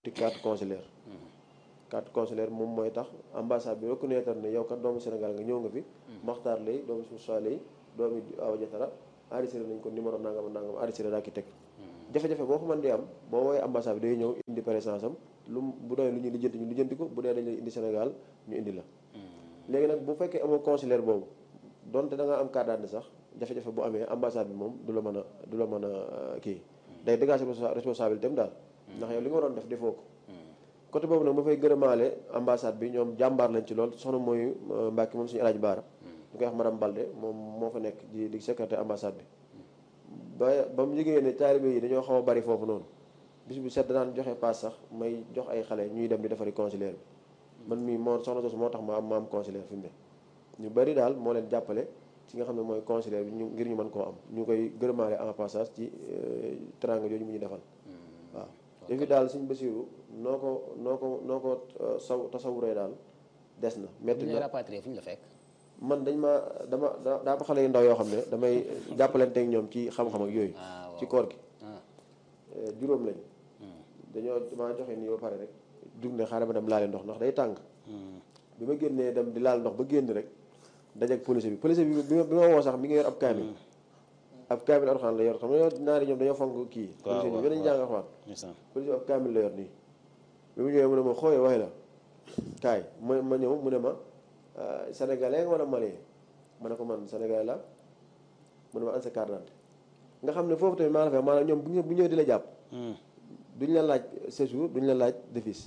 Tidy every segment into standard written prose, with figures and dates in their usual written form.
di carte consulaire. carte consulaire moom mooy tax ambassade bi reconnaître ne yow kat doomu Sénégal nga ñëw nga fi. Maxtaar lay doomu Moussa lay doomu Awa Jatara enregistré nañ ko numéro nangam nangam enregistré daa ki teg. jafe-jafe boo ko mën di am boo woowee ambassade bi day ñëw indi présence am bu doy lu ñuy lijjanti ñu lijjanti ko bu dee dañ lay indi Sénégal ñu indi la. léegi nag bu fekkee amoo consulaire boobu donte da nga am carte d'identité sax jafe-jafe bu amee ambassade bi moom du la mën a kii. day dégager responsabilité am daal. ndax yow li nga waroon def defoo ko. côté boobu nag ma fay gërëmaale ambassade bi ñoom jàmbaar lañ ci lool soxna mooy Mbacke moom suñu El Hadj Baara. ñu koy wax madame Balde moom moo fa nekk di secrétaire ambassade bi. ba mu yëgee ne taalibe yi dañoo xaw a bari foofu noonu bis bu set daan joxe paas sax may jox ay xale ñuy dem di defari consulaire bi man mii moo soxna soosu moo tax ma am consulaire fi mu ne ñu bari daal moo leen jàppale ci nga xam ne mooy consulaire bi ngir ñu mën koo am ñu koy gërëmaale en passage ci teranga jooju mu ñu defal waaw yëfi daal Sëñ Basiru noo ko tasawuree daal des na métti na rapatrié fu ñu la fekk man dañ daa ba xale yu ndaw yoo xam ne damay jàppalante ak ñoom ci xam-xam ak yooyu ci koor gi juróom lañ maa joxe nii ba pare rek jug ne xaaral ma dem laale ndox ndax day tàng bi ma génnee dem di laal ndox ba génn rek dajeeg police bi bi ma woo sax mi ngi yor ab kaamil alxuraan la yor xam nga naari ñoom dañoo fonk kii police bi beneen jàng alxuraan police bi ab kaamil la yor nii bi mu ñëwee mu ne ma xooye waay la kaay ma ñëw mu ne ma sénégalais wala malien ma ne ko man sénégalais la mu ne ma an sa carte d'identité nga xam ne foofu tamit maa la fekk maanaam ñoom bu ñëwee di la jàpp duñ la laaj séjour duñ la laaj défis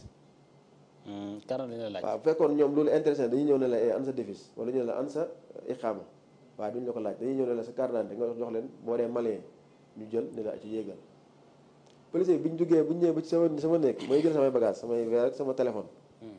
carte dañ la laaj waaw fekkoon ñoom loolu intéressant dañuy ñëw ne la an sa défis wala ñu ne la an sa iqaama waaye duñ la ko laaj dañuy ñëw ne la sa carte d'identité nga jox leen boo dee malien ñu jël ne la ci yéegal police bi ñu ñëwee ba ci sama nekk may jël samay bagage samay verre ak sama téléphone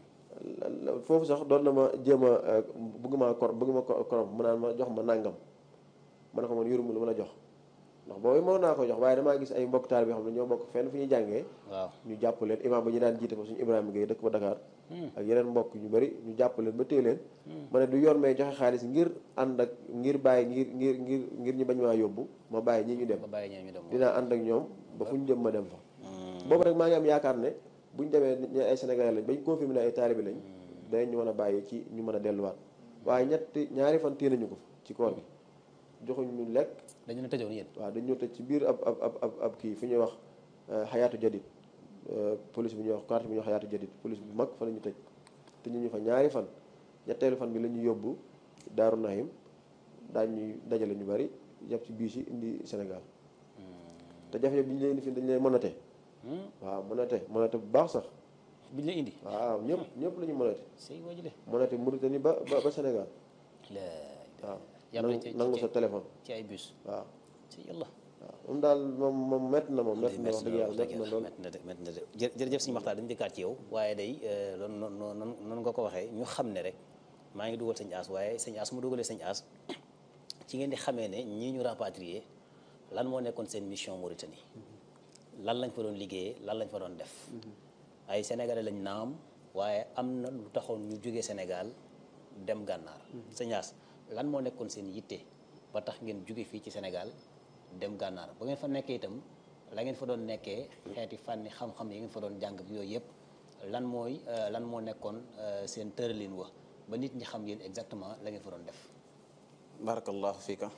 foofu sax doon na ma jéem a bëgg ma korom mu naan ma jox ma nàngam ma ne ko man yoruma lu ma la jox ndax boobu mën naa ko jox waaye damaa gis ay mbokk taal bi xam ne ñoo bokk fenn fu ñuy jàngee waaw ñu jàpp leen imam ba ñu daan jiite fa suñu Ibrahima Gueye dëkk ba Dakar ak yeneen mbokk ñu bari ñu jàpp leen ba téye leen ma ne du yoon may joxe xaalis ngir ànd ak ngir bàyyi ngir ñu bañ maa yóbbu ma bàyyi ñi ñu dem dinaa ànd ak ñoom ba fu ñu jëm ma dem fa boobu rek maa ngi am yaakaar ne bu ñu demee ñu ay Sénégalais lañ bañ confirmé ne ay taalibe lañ danañ ñu mën a bàyyi ci ñu mën a delluwaat waaye ñaari fan téye nañu ko ci koor gi joxuñ ñu lekk dañu ne tëjoon yéen waaw dañu tëj ci biir ab kii fu ñuy wax xayaatu jadid police bu ñuy wax carte bu ñuy wax xayaatu jadid police bu mag fa la ñu tëj te ñu fa ñaari fan ñetteelu fan bi la ñu yóbbu Daaru Nahim daañuy dajale ñu bari yàpp ci biis yi indi Sénégal te jafe-jafe bi ñu leen indi fi dañu leen mënate waaw mënate bu baax sax biñ la indi waaw ñëpp la ñu mënate sëy wajule mënate Mauritanie ba Sénégal waaw nangu sa téléphone ci ay bus waaw ci yàlla waaw moom daal moom métti na moom métti na wax dëgg yàlla métti na lool métti na de jërëjëf suñu waxtaan dañu dëkkaat ci yow waaye day noonu nga ko waxee ñu xam ne rek maa ngi dugal sëñ As waaye sëñ As su ma dugalee sëñ As ci ngeen di xamee ne ñii ñu rapatrier lan moo nekkoon seen mission Mauritanie lan lañ fa doon liggéeyee lan lañ fa doon def ay sénégalais lañ naam waaye am na lu taxoon ñu jógee Sénégal dem gànnaar sëñ As lan moo nekkoon seen yitte ba tax ngeen jóge fii ci Sénégal dem gànnaar ba ngeen fa nekkee itam la ngeen fa doon nekkee xeeti fànni xam-xam yi ngeen fa doon jàng yooyu yëpp lan moo nekkoon seen tëralin wa ba nit ñi xam yéen exactement la ngeen fa doon def barakallahu fiika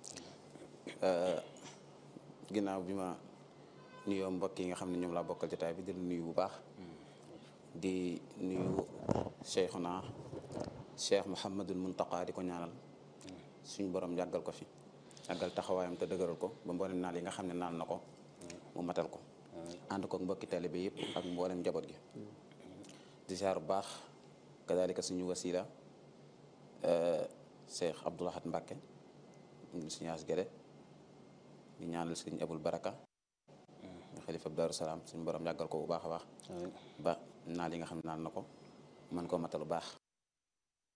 ginnaaw bi ma nuyoo mbokk yi nga xam ne ñoom laa bokkal jotaay bi di nuyu bu baax di nuyu Cheikhuna Cheikh Mouhamadul Muntaqa di ko ñaanal suñu borom yàggal ko fi yàggal taxawaayam te dëgëral ko ba mboolem naal yi nga xam ne naal na ko mu matal ko ànd ko mbokki taalibe yëpp ak mboolem njaboot gi di ziar bu baax kadalika suñu wasila Cheikh Abdoul Ahad Mbacké suñu as gede di ñaanal sëriñ Abul Baraka xalifa Daaru Salaam suñu borom yàggal ko bu baax a baax ba naal yi nga xam ne naal na ko mën koo matal bu baax